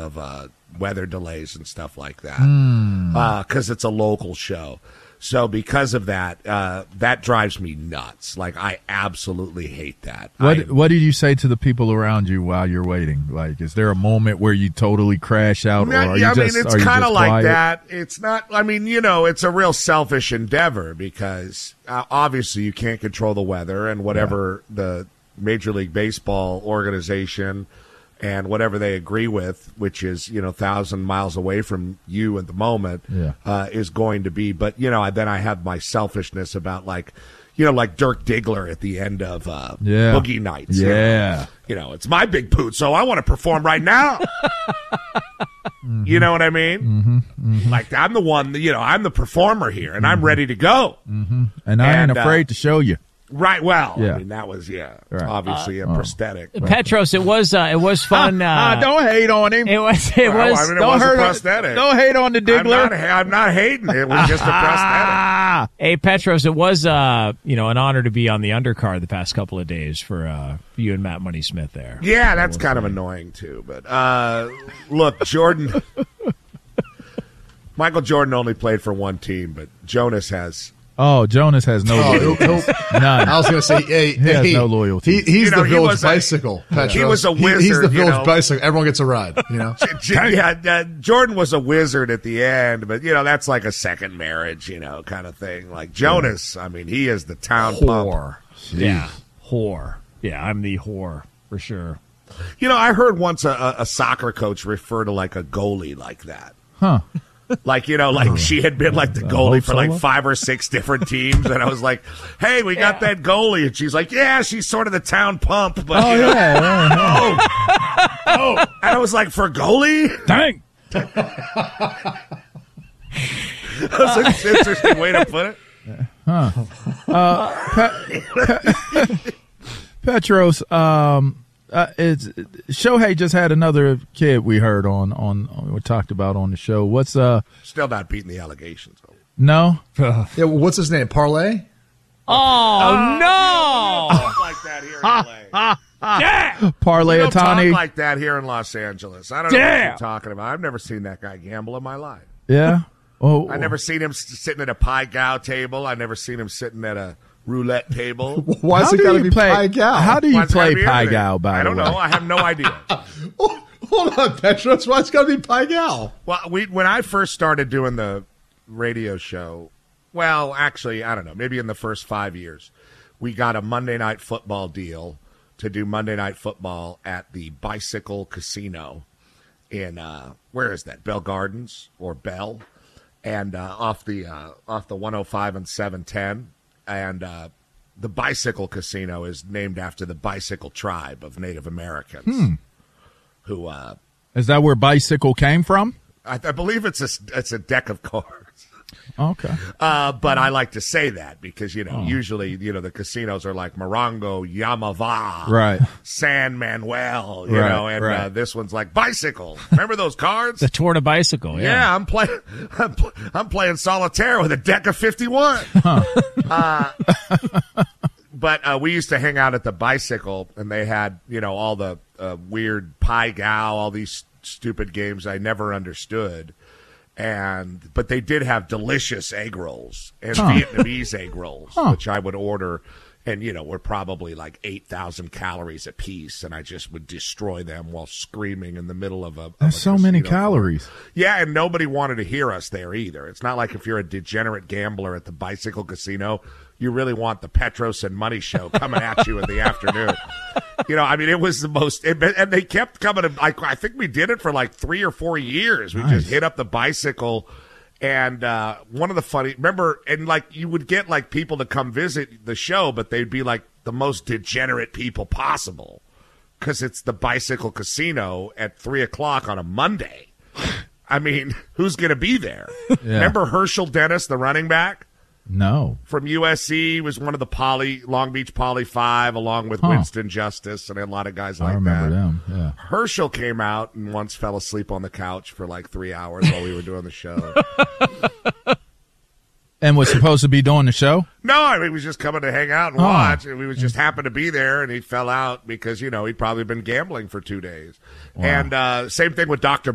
of weather delays and stuff like that because it's a local show. So because of that, that drives me nuts. Like, I absolutely hate that. What did you say to the people around you while you're waiting? Like, is there a moment where you totally crash out? Or are you just, it's kind of like that. It's not, it's a real selfish endeavor because obviously you can't control the weather and whatever the Major League Baseball organization and whatever they agree with, which is, 1,000 miles away from you at the moment, is going to be. But, then I have my selfishness about, like Dirk Diggler at the end of Boogie Nights. Yeah. It's my big poot, so I want to perform right now. You know what I mean? Mm-hmm. Mm-hmm. Like, I'm the one, I'm the performer here, and I'm ready to go. Mm-hmm. And I ain't afraid to show you. Right, well, that was, obviously a prosthetic. Petros, it was fun. Don't hate on him. It was. It was a prosthetic. Don't hate on the Diggler. I'm not hating. It was just a prosthetic. Hey, Petros, it was, an honor to be on the undercard the past couple of days for you and Matt Money Smith there. Yeah, that's kind of annoying, too. But, look, Jordan, Michael Jordan only played for one team, but Jonas has... Oh, Jonas has no loyalty. None. I was going to say, he has no loyalty. He's the village bicycle. He was a wizard. He's the village bicycle. Everyone gets a ride. Jordan was a wizard at the end, but that's like a second marriage, kind of thing. Like Jonas, he is the town whore. Pump. Yeah, whore. Yeah, I'm the whore for sure. I heard once a soccer coach refer to like a goalie like that. Huh. Like, she had been like the goalie for like 5 or 6 different teams. And I was like, hey, we got that goalie. And she's like, yeah, she's sort of the town pump. But, And I was like, for goalie? Dang. That's an interesting way to put it. Petros, Shohei just had another kid we heard on we talked about on the show. What's still not beating the allegations? No. What's his name? Parlay? Oh no! Talk like that here in LA. Yeah. Parlay Atani. Atani. Talk like that here in Los Angeles. I don't know what you're talking about. I've never seen that guy gamble in my life. Yeah. Oh. I never seen him sitting at a pie gow table. I never seen him sitting at a roulette table. Why is it got to be pie gow? How do you play pie gow, by the way? I don't know. I have no idea. Hold on, Petros. Why it's got to be pie gow? Well, when I first started doing the radio show, well, actually, I don't know, maybe in the first 5 years, we got a Monday Night Football deal to do Monday Night Football at the Bicycle Casino in, where is that, Bell Gardens or Bell? And off the 105 and 710. And the Bicycle Casino is named after the Bicycle Tribe of Native Americans. Who is that where bicycle came from? I believe it's a deck of cards. Okay. But I like to say that because, usually, the casinos are like Morongo, Yamava, right, San Manuel, and this one's like Bicycle. Remember those cards? The Tour de Bicycle, yeah. I'm playing solitaire with a deck of 51. But we used to hang out at the Bicycle, and they had, all the weird pie gow, all these stupid games I never understood. But they did have delicious egg rolls and Vietnamese egg rolls, which I would order, and were probably like 8,000 calories a piece, and I just would destroy them while screaming in the middle of a. That's so many calories. Yeah, and nobody wanted to hear us there either. It's not like if you're a degenerate gambler at the Bicycle Casino, you really want the Petros and Money Show coming at you in the afternoon. It was the most, and they kept coming. I think we did it for like 3 or 4 years. We just hit up the Bicycle, and one of the remember, and like you would get like people to come visit the show, but they'd be like the most degenerate people possible because it's the Bicycle Casino at 3:00 on a Monday. Who's going to be there? Yeah. Remember Herschel Dennis, the running back? No. From USC, was one of the Long Beach Poly 5, along with Winston Justice and a lot of guys like that. I remember them, yeah. Herschel came out and once fell asleep on the couch for like 3 hours while we were doing the show. And was supposed to be doing the show? No, he was just coming to hang out and watch. And we was just happened to be there, and he fell out because, he'd probably been gambling for 2 days. Wow. And same thing with Dr.